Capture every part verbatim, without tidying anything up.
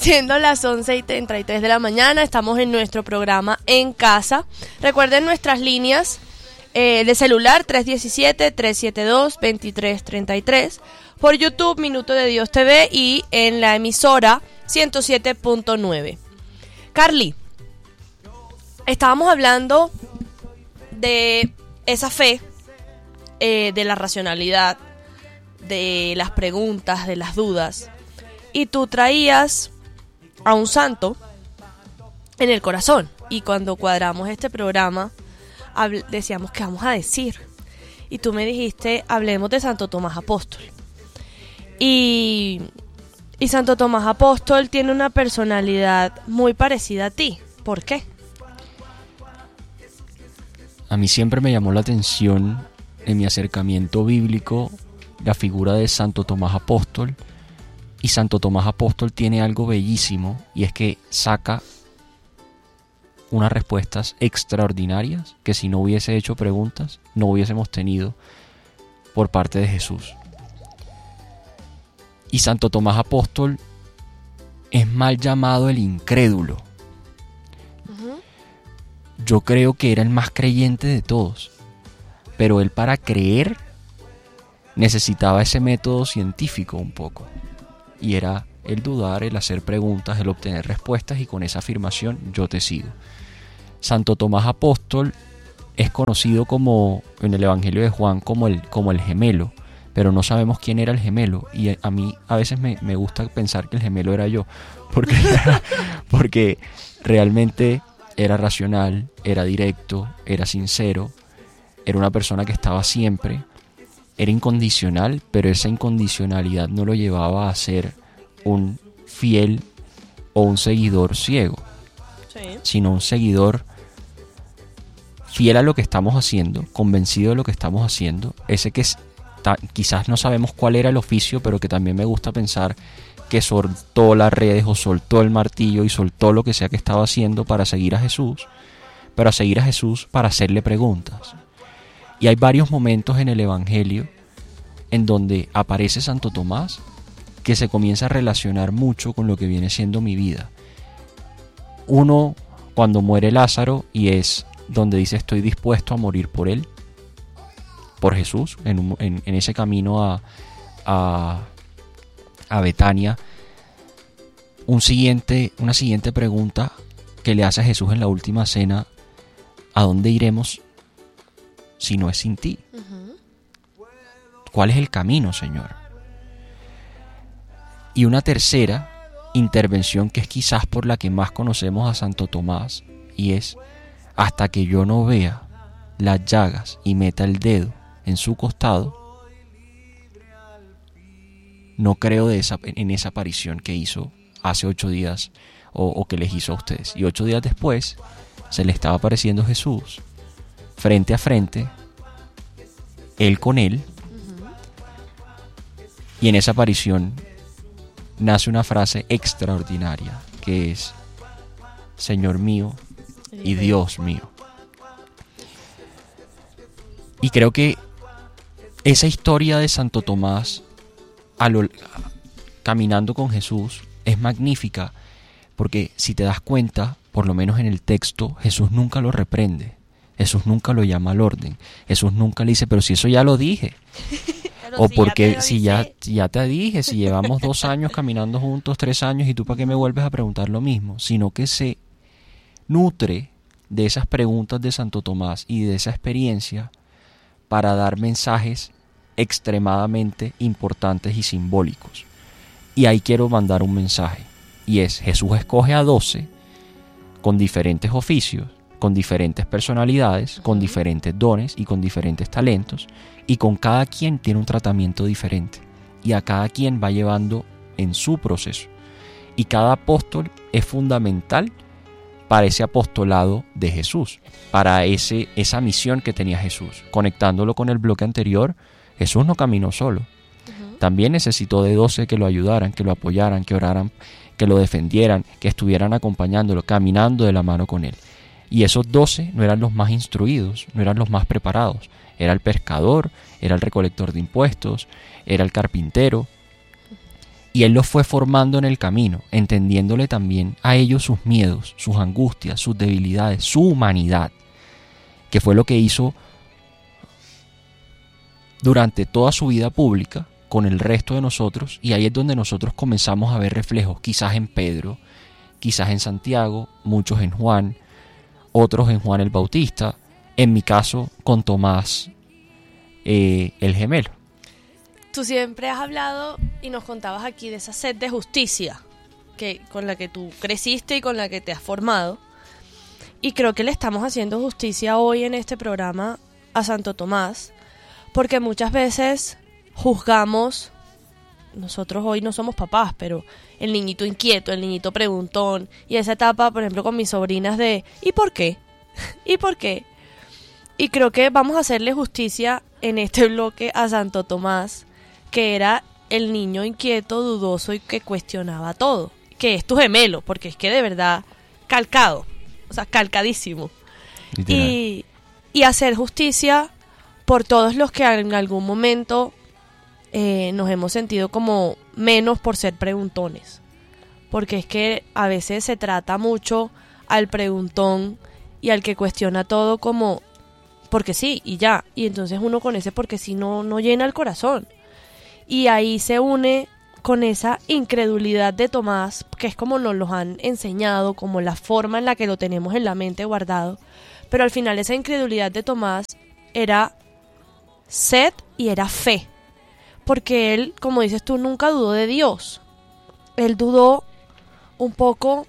Siendo las once y treinta y tres de la mañana, estamos en nuestro programa En Casa. Recuerden nuestras líneas eh, de celular tres uno siete, tres siete dos, dos tres tres tres, por YouTube Minuto de Dios T V y en la emisora ciento siete punto nueve. Carly, estábamos hablando de esa fe, eh, de la racionalidad, de las preguntas, de las dudas, y tú traías a un santo en el corazón, y cuando cuadramos este programa habl- decíamos ¿qué vamos a decir? Y tú me dijiste hablemos de Santo Tomás Apóstol, y, y Santo Tomás Apóstol tiene una personalidad muy parecida a ti. ¿Por qué? A mí siempre me llamó la atención en mi acercamiento bíblico la figura de Santo Tomás Apóstol, y Santo Tomás Apóstol tiene algo bellísimo, y es que saca unas respuestas extraordinarias que si no hubiese hecho preguntas no hubiésemos tenido por parte de Jesús. Y Santo Tomás Apóstol es mal llamado el incrédulo. Uh-huh. Yo creo que era el más creyente de todos, pero él para creer necesitaba ese método científico un poco, y era el dudar, el hacer preguntas, el obtener respuestas, y con esa afirmación yo te sigo. Santo Tomás Apóstol es conocido como en el Evangelio de Juan como el, como el gemelo, pero no sabemos quién era el gemelo, y a mí a veces me, me gusta pensar que el gemelo era yo, porque, porque realmente era racional, era directo, era sincero, era una persona que estaba siempre, era incondicional, pero esa incondicionalidad no lo llevaba a ser un fiel o un seguidor ciego, sí, sino un seguidor fiel a lo que estamos haciendo, convencido de lo que estamos haciendo, ese que es, ta, quizás no sabemos cuál era el oficio, pero que también me gusta pensar que soltó las redes o soltó el martillo y soltó lo que sea que estaba haciendo para seguir a Jesús, para seguir a Jesús, para hacerle preguntas. Y hay varios momentos en el Evangelio en donde aparece Santo Tomás que se comienza a relacionar mucho con lo que viene siendo mi vida. Uno, cuando muere Lázaro, y es donde dice estoy dispuesto a morir por él, por Jesús, en, un, en, en ese camino a, a, a Betania. Un siguiente, una siguiente pregunta que le hace a Jesús en la última cena: ¿a dónde iremos si no es sin ti? Uh-huh. ¿Cuál es el camino, Señor? Y una tercera intervención que es quizás por la que más conocemos a Santo Tomás, y es: hasta que yo no vea las llagas y meta el dedo en su costado, no creo de esa, en esa aparición que hizo hace ocho días o, o que les hizo a ustedes. Y ocho días después se le estaba apareciendo Jesús frente a frente, él con él, uh-huh. Y en esa aparición nace una frase extraordinaria que es: Señor mío y Dios mío. Y creo que esa historia de Santo Tomás a lo, caminando con Jesús es magnífica, porque si te das cuenta, por lo menos en el texto, Jesús nunca lo reprende, Jesús nunca lo llama al orden, Jesús nunca le dice, pero si eso ya lo dije. Pero o si porque ya si ya, ya te dije, si llevamos dos años caminando juntos, tres años, y tú para qué me vuelves a preguntar lo mismo, sino que se nutre de esas preguntas de Santo Tomás y de esa experiencia para dar mensajes extremadamente importantes y simbólicos. Y ahí quiero mandar un mensaje, y es: Jesús escoge a doce con diferentes oficios, con diferentes personalidades, con diferentes dones y con diferentes talentos, y con cada quien tiene un tratamiento diferente, y a cada quien va llevando en su proceso, y cada apóstol es fundamental para ese apostolado de Jesús, para ese, esa misión que tenía Jesús. Conectándolo con el bloque anterior, Jesús no caminó solo, uh-huh. También necesitó de doce que lo ayudaran, que lo apoyaran, que oraran, que lo defendieran, que estuvieran acompañándolo, caminando de la mano con él. Y esos doce no eran los más instruidos, no eran los más preparados. Era el pescador, era el recolector de impuestos, era el carpintero. Y Él los fue formando en el camino, entendiéndole también a ellos sus miedos, sus angustias, sus debilidades, su humanidad, que fue lo que hizo durante toda su vida pública con el resto de nosotros. Y ahí es donde nosotros comenzamos a ver reflejos, quizás en Pedro, quizás en Santiago, muchos en Juan, otros en Juan el Bautista, en mi caso con Tomás eh, el gemelo. Tú siempre has hablado y nos contabas aquí de esa sed de justicia que, con la que tú creciste y con la que te has formado. Y creo que le estamos haciendo justicia hoy en este programa a Santo Tomás, porque muchas veces juzgamos, nosotros hoy no somos papás, pero el niñito inquieto, el niñito preguntón, y esa etapa, por ejemplo, con mis sobrinas de ¿y por qué? ¿Y por qué? Y creo que vamos a hacerle justicia en este bloque a Santo Tomás, que era el niño inquieto, dudoso y que cuestionaba todo, que es tu gemelo, porque es que de verdad calcado, o sea, calcadísimo. Y, y hacer justicia por todos los que en algún momento eh, nos hemos sentido como menos por ser preguntones, porque es que a veces se trata mucho al preguntón y al que cuestiona todo como porque sí y ya, y entonces uno con ese porque sí no, no llena el corazón. Y ahí se une con esa incredulidad de Tomás, que es como nos lo han enseñado, como la forma en la que lo tenemos en la mente guardado. Pero al final esa incredulidad de Tomás era sed y era fe. Porque él, como dices tú, nunca dudó de Dios. Él dudó un poco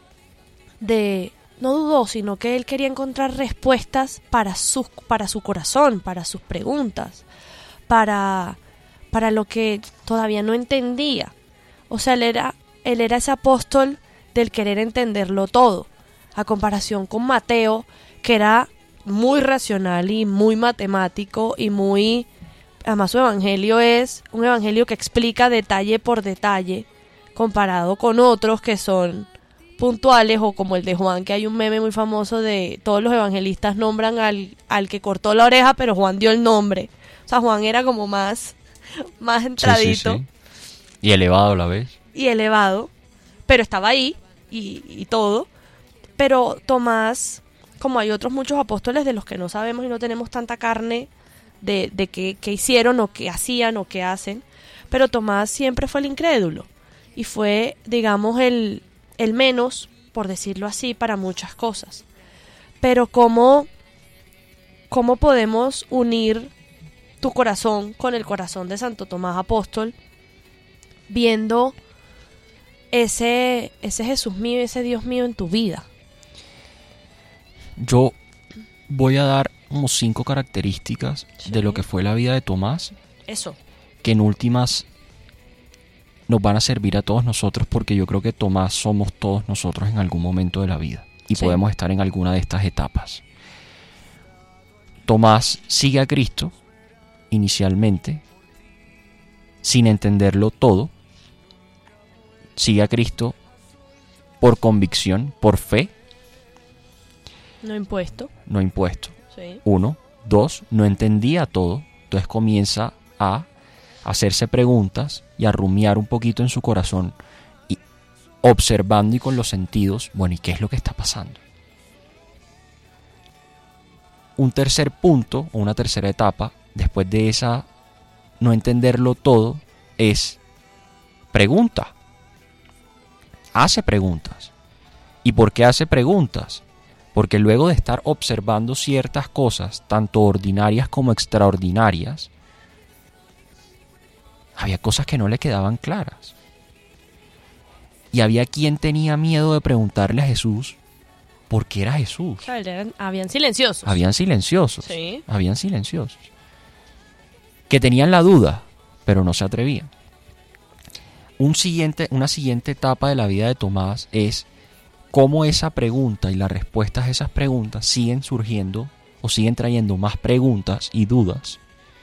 de... No dudó, sino que él quería encontrar respuestas para su, para su corazón, para sus preguntas, para... para lo que todavía no entendía. O sea, él era, él era ese apóstol del querer entenderlo todo, a comparación con Mateo, que era muy racional y muy matemático y muy... Además su evangelio es un evangelio que explica detalle por detalle, comparado con otros que son puntuales, o como el de Juan, que hay un meme muy famoso de todos los evangelistas nombran al, al que cortó la oreja, pero Juan dio el nombre. O sea, Juan era como más... más entradito. Sí, sí, sí. Y elevado a la vez. Y elevado, pero estaba ahí y, y todo. Pero Tomás, como hay otros muchos apóstoles de los que no sabemos y no tenemos tanta carne de, de qué, qué hicieron o qué hacían o qué hacen, pero Tomás siempre fue el incrédulo y fue, digamos, el, el menos, por decirlo así, para muchas cosas. Pero ¿cómo, cómo podemos unir tu corazón con el corazón de Santo Tomás Apóstol, viendo ese, ese Jesús mío, ese Dios mío en tu vida? Yo voy a dar como cinco características sí. de lo que fue la vida de Tomás. Eso. Que en últimas nos van a servir a todos nosotros, porque yo creo que Tomás somos todos nosotros en algún momento de la vida y sí. podemos estar en alguna de estas etapas. Tomás sigue a Cristo inicialmente, sin entenderlo todo, sigue a Cristo por convicción, por fe. No impuesto. No impuesto. Sí. Uno. Dos, no entendía todo, entonces comienza a hacerse preguntas y a rumiar un poquito en su corazón, y observando y con los sentidos, bueno, ¿y qué es lo que está pasando? Un tercer punto, o una tercera etapa, después de esa no entenderlo todo, es pregunta. Hace preguntas. ¿Y por qué hace preguntas? Porque luego de estar observando ciertas cosas, tanto ordinarias como extraordinarias, había cosas que no le quedaban claras. Y había quien tenía miedo de preguntarle a Jesús por qué era Jesús. Claro, eran, habían silenciosos. Habían silenciosos. Sí. Habían silenciosos. Que tenían la duda, pero no se atrevían. Un siguiente, una siguiente etapa de la vida de Tomás es cómo esa pregunta y las respuestas a esas preguntas siguen surgiendo o siguen trayendo más preguntas y dudas.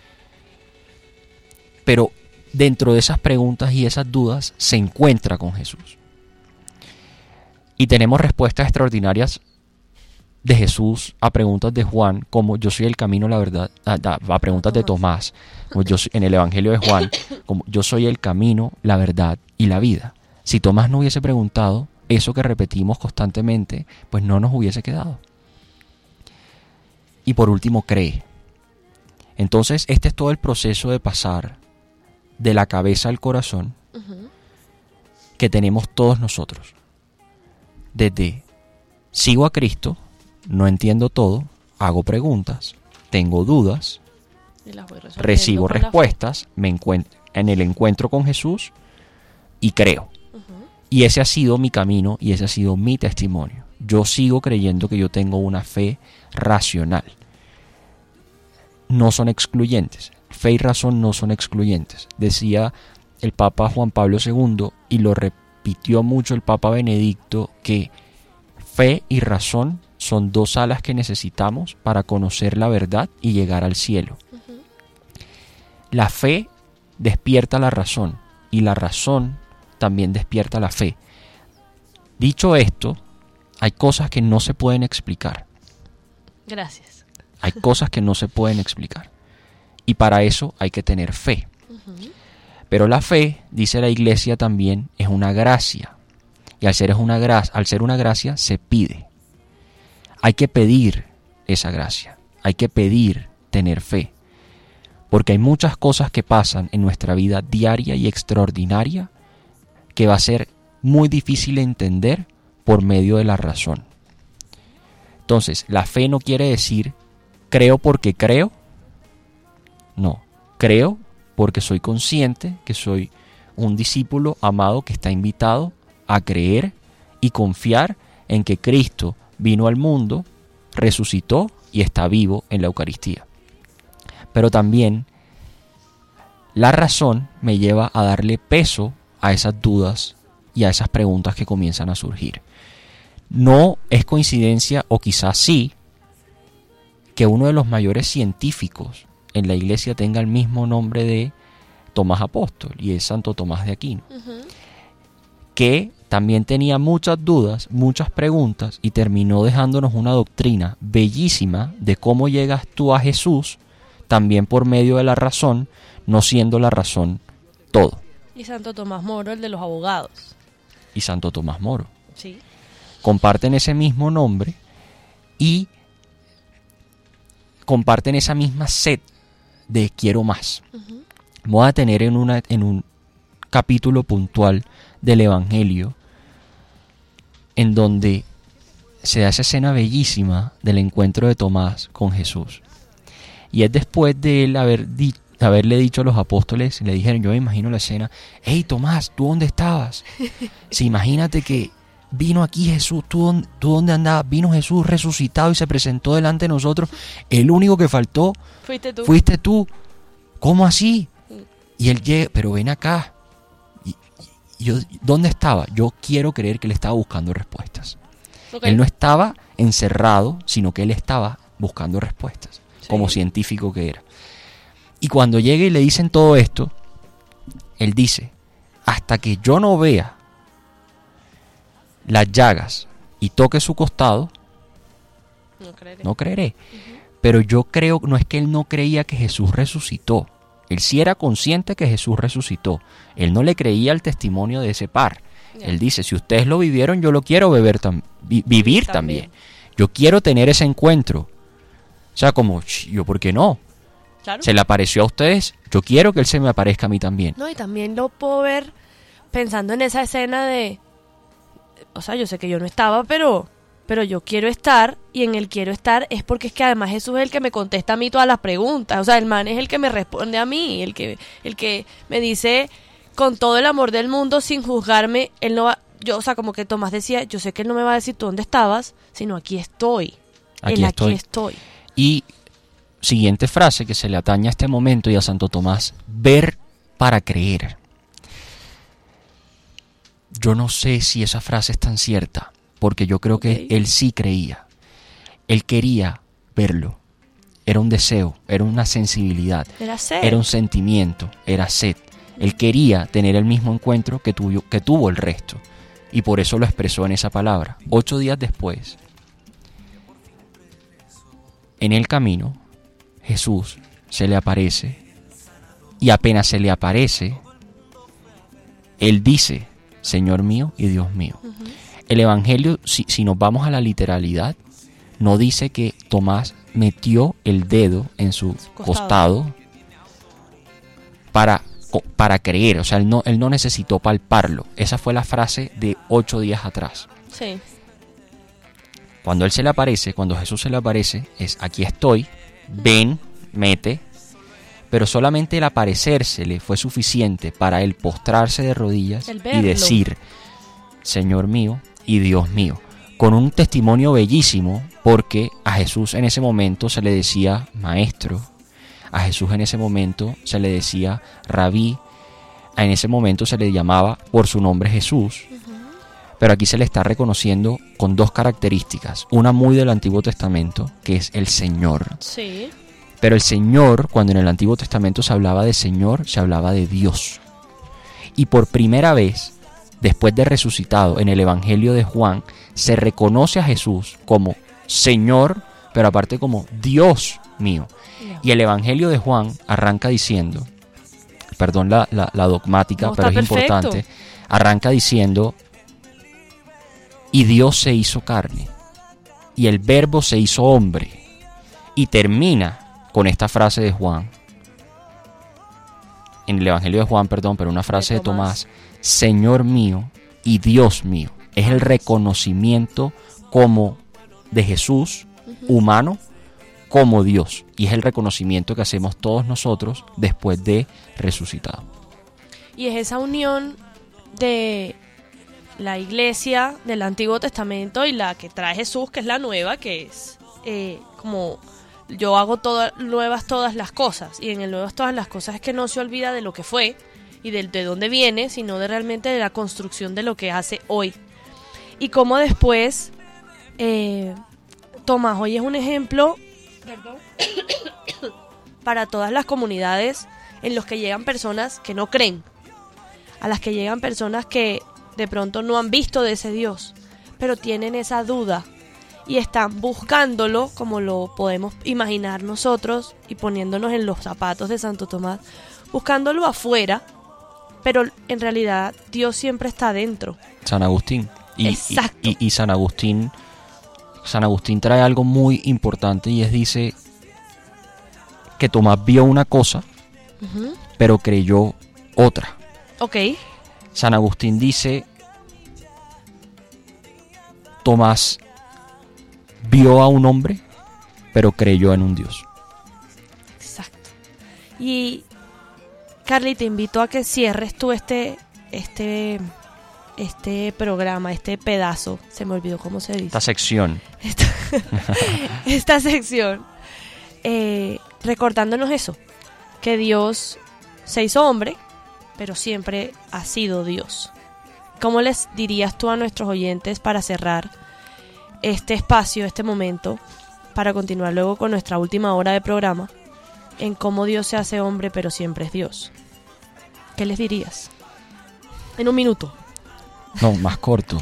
Pero dentro de esas preguntas y esas dudas se encuentra con Jesús. Y tenemos respuestas extraordinarias de Jesús a preguntas de Juan, como yo soy el camino, la verdad, a, a, a preguntas de Tomás, como yo soy, en el Evangelio de Juan, como yo soy el camino, la verdad y la vida. Si Tomás no hubiese preguntado, eso que repetimos constantemente, pues no nos hubiese quedado. Y por último, cree. Entonces, este es todo el proceso de pasar de la cabeza al corazón uh-huh. que tenemos todos nosotros. Desde sigo a Cristo, no entiendo todo, hago preguntas, tengo dudas, recibo respuestas, me encuentro en el encuentro con Jesús y creo. Uh-huh. Y ese ha sido mi camino y ese ha sido mi testimonio. Yo sigo creyendo que yo tengo una fe racional. No son excluyentes. Fe y razón no son excluyentes. Decía el Papa Juan Pablo segundo, y lo repitió mucho el Papa Benedicto, que fe y razón son dos alas que necesitamos para conocer la verdad y llegar al cielo. Uh-huh. La fe despierta la razón y la razón también despierta la fe. Dicho esto, hay cosas que no se pueden explicar. Gracias. Hay cosas que no se pueden explicar. Y para eso hay que tener fe. Uh-huh. Pero la fe, dice la Iglesia también, es una gracia. Y al ser, es una gra- al ser una gracia, se pide. Hay que pedir esa gracia. Hay que pedir tener fe. Porque hay muchas cosas que pasan en nuestra vida diaria y extraordinaria que va a ser muy difícil de entender por medio de la razón. Entonces, la fe no quiere decir creo porque creo. No, creo porque soy consciente que soy un discípulo amado que está invitado a creer y confiar en que Cristo vino al mundo, resucitó y está vivo en la Eucaristía. Pero también la razón me lleva a darle peso a esas dudas y a esas preguntas que comienzan a surgir. No es coincidencia, o quizás sí, que uno de los mayores científicos en la Iglesia tenga el mismo nombre de Tomás Apóstol, y es Santo Tomás de Aquino, uh-huh. que también tenía muchas dudas, muchas preguntas, y terminó dejándonos una doctrina bellísima de cómo llegas tú a Jesús, también por medio de la razón, no siendo la razón todo. Y Santo Tomás Moro, el de los abogados. Y Santo Tomás Moro. Sí. Comparten ese mismo nombre y comparten esa misma sed de quiero más. Uh-huh. Voy a tener en, una, en un capítulo puntual del Evangelio en donde se da esa escena bellísima del encuentro de Tomás con Jesús. Y es después de él haber di- haberle dicho a los apóstoles, le dijeron, yo me imagino la escena, hey Tomás, ¿tú dónde estabas? Sí, imagínate que vino aquí Jesús, ¿tú, ¿tú dónde andabas? Vino Jesús resucitado y se presentó delante de nosotros. El único que faltó fuiste tú. Fuiste tú. ¿Cómo así? Y él llega, pero ven acá. Y, y yo, ¿dónde estaba? Yo quiero creer que él estaba buscando respuestas. Okay. Él no estaba encerrado, sino que él estaba buscando respuestas, sí. como científico que era. Y cuando llega y le dicen todo esto, él dice, hasta que yo no vea las llagas y toque su costado, no creeré. No creeré. Uh-huh. Pero yo creo, no es que él no creía que Jesús resucitó. Él sí era consciente que Jesús resucitó. Él no le creía el testimonio de ese par. Yeah. Él dice, si ustedes lo vivieron, yo lo quiero beber tam- vi- vivir también. también. Yo quiero tener ese encuentro. O sea, como, yo, ¿por qué no? Claro. Se le apareció a ustedes, yo quiero que él se me aparezca a mí también. No, y también lo puedo ver pensando en esa escena de, o sea, yo sé que yo no estaba, pero, pero yo quiero estar, y en el quiero estar es porque es que además Jesús es el que me contesta a mí todas las preguntas. O sea, el man es el que me responde a mí, el que, el que me dice con todo el amor del mundo, sin juzgarme, él no va, yo, o sea, como que Tomás decía, yo sé que él no me va a decir tú dónde estabas, sino aquí estoy. Aquí el estoy. Aquí estoy. Y siguiente frase que se le atañe a este momento y a Santo Tomás, ver para creer. Yo no sé si esa frase es tan cierta, porque yo creo okay. que él sí creía. Él quería verlo. Era un deseo, era una sensibilidad, era sed, era un sentimiento, era sed. Él quería tener el mismo encuentro que tuvo, que tuvo el resto, y por eso lo expresó en esa palabra. Ocho días después, en el camino, Jesús se le aparece, y apenas se le aparece, él dice, Señor mío y Dios mío. Uh-huh. El Evangelio, si, si nos vamos a la literalidad, no dice que Tomás metió el dedo en su costado, costado para, para creer. O sea, él no, él no necesitó palparlo. Esa fue la frase de ocho días atrás. Sí. Cuando él se le aparece, cuando Jesús se le aparece, es aquí estoy, ven, mete. Pero solamente el aparecérsele fue suficiente para él postrarse de rodillas y decir, Señor mío y Dios mío. Con un testimonio bellísimo, porque a Jesús en ese momento se le decía maestro, a Jesús en ese momento se le decía rabí, en ese momento se le llamaba por su nombre Jesús, uh-huh. Pero aquí se le está reconociendo con dos características, una muy del Antiguo Testamento, que es el Señor. Sí. Pero el Señor, cuando en el Antiguo Testamento se hablaba de Señor, se hablaba de Dios. Y por primera vez, después de resucitado, en el Evangelio de Juan, se reconoce a Jesús como Señor, pero aparte como Dios mío. No. Y el Evangelio de Juan arranca diciendo, perdón la, la, la dogmática, no, pero es perfecto. Importante, arranca diciendo, y Dios se hizo carne, y el Verbo se hizo hombre, y termina con esta frase de Juan, en el Evangelio de Juan, perdón, pero una frase de Tomás, de Tomás Señor mío y Dios mío. Es el reconocimiento como de Jesús, uh-huh. humano, como Dios. Y es el reconocimiento que hacemos todos nosotros después de resucitado. Y es esa unión de la iglesia del Antiguo Testamento y la que trae Jesús, que es la nueva, que es eh, como... Yo hago todas nuevas todas las cosas, y en el nuevas todas las cosas es que no se olvida de lo que fue y de, de dónde viene, sino de realmente de la construcción de lo que hace hoy. Y cómo después eh, Tomás hoy es un ejemplo perdón, para todas las comunidades en los que llegan personas que no creen, a las que llegan personas que de pronto no han visto de ese Dios, pero tienen esa duda y están buscándolo, como lo podemos imaginar nosotros, y poniéndonos en los zapatos de Santo Tomás, buscándolo afuera, pero en realidad Dios siempre está dentro. San Agustín. Y, Exacto. Y, y, y San Agustín, San Agustín trae algo muy importante, y es, dice que Tomás vio una cosa, uh-huh. pero creyó otra. Ok. San Agustín dice, Tomás vio a un hombre, pero creyó en un Dios. Exacto. Y Carly, te invito a que cierres tú este este este programa, este pedazo, se me olvidó cómo se dice. Esta sección. Esta, esta sección, eh, recordándonos eso, que Dios se hizo hombre, pero siempre ha sido Dios. ¿Cómo les dirías tú a nuestros oyentes para cerrar este espacio, este momento, para continuar luego con nuestra última hora de programa, en cómo Dios se hace hombre pero siempre es Dios? ¿Qué les dirías? En un minuto. No, más corto.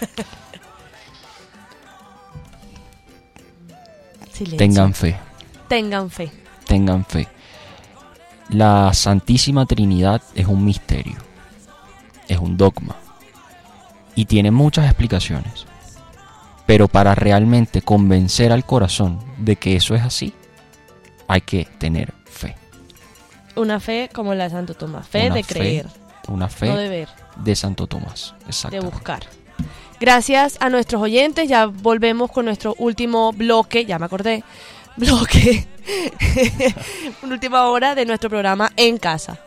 Silencio. Tengan fe. Tengan fe. Tengan fe. La Santísima Trinidad es un misterio, es un dogma, y tiene muchas explicaciones. Pero para realmente convencer al corazón de que eso es así, hay que tener fe. Una fe como la de Santo Tomás. Fe una de fe, creer. Una fe no de ver. De Santo Tomás. Exacto. De buscar. Gracias a nuestros oyentes. Ya volvemos con nuestro último bloque. Ya me acordé. Bloque. Una última hora de nuestro programa En Casa.